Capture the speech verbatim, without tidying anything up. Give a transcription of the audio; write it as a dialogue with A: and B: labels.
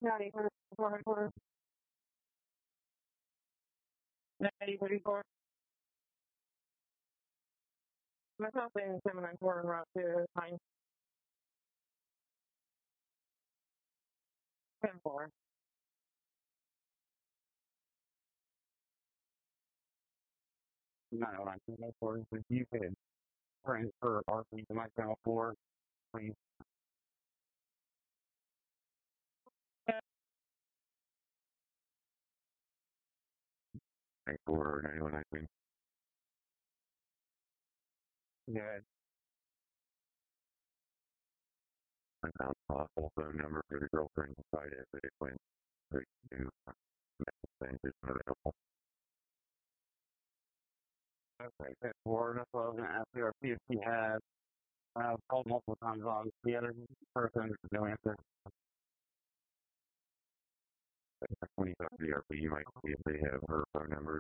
A: ninety-four, four, ninety, thirty-four. That's not saying seven nine four and route two is fine. ten four. nine oh nine, ten four. If you could transfer R P to my channel four, please. Four ninety one nineteen. Yeah. I found a possible phone number for the girlfriend inside it, but it went straight to thing is available. Okay, that's four. That's what I was going to ask her. See if she had uh, called multiple times on the other person. No answer. When you talk to the R P, you might see if they have her phone number.